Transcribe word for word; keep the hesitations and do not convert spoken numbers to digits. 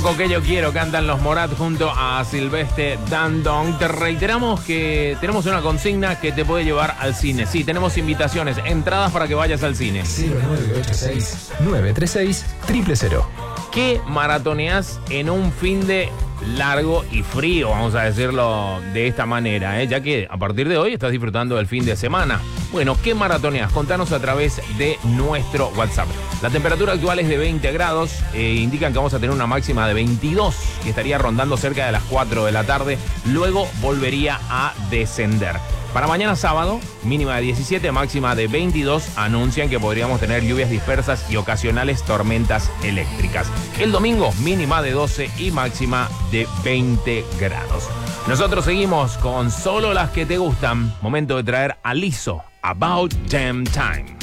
Que yo quiero, cantan los Morat junto a Silvestre Dangond. Te reiteramos que tenemos una consigna que te puede llevar al cine. Sí, tenemos invitaciones, entradas para que vayas al cine. cero nueve ocho seis nueve tres seis cero cero cero. ¿Qué maratoneás en un fin de largo y frío, vamos a decirlo de esta manera, ¿eh? Ya que a partir de hoy estás disfrutando del fin de semana? Bueno, ¿qué maratoneás? Contanos a través de nuestro WhatsApp. La temperatura actual es de veinte grados, eh, indican que vamos a tener una máxima de veintidós, que estaría rondando cerca de las cuatro de la tarde, luego volvería a descender. Para mañana sábado, mínima de diecisiete, máxima de veintidós, anuncian que podríamos tener lluvias dispersas y ocasionales tormentas eléctricas. El domingo, mínima de doce y máxima de veinte grados. Nosotros seguimos con solo las que te gustan. Momento de traer a Lizzo, About Damn Time.